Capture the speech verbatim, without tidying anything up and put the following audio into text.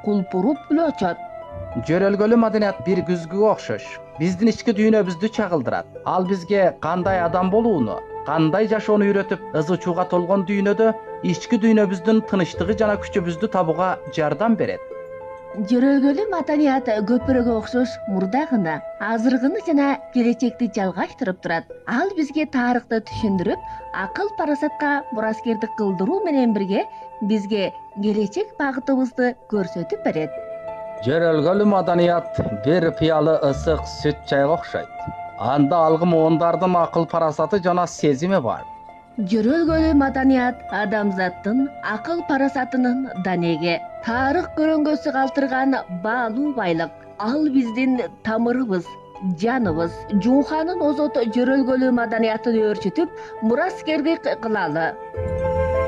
кулпуруп үлө очот. Жөрөлгөлүү маданият бир күзгүгө окшош. Биздин ички дүйнөбүздү чагылдырат. Ал бизге кандай адам болууну, кандай жашоону үйрөтүп, ызы чууга толгон дүйнөдө ички дүйнөбүздүн тынычтыгы жана күчүбүздү табууга жардам берет. Жөрөлгөлүү маданият көпүрөгө окшош мурдагыны, азыркыны жана келечекти жалгаштырып турат. Ал бизге тарыхты түшүндүрүп, акыл парасатка мураскердик кылдыруу менен бирге бизге келечек багытыбызды көрсөтүп берет. Жөрөлгөлүү маданият бир пыялы ысык сүт чайга окшойт. Анда алгы муундардын акыл парасаты жана сезими бар. Жөрөлгөлүү маданият адамзаттын акыл парасатынын данеги, тарых көрөңгөсү калтырган баалуу байлык. Ал биздин тамырыбыз, жаныбыз. Жууханын озот жөрөлгөлүү маданиятын өөрчүтүп, мураскердик кылалы.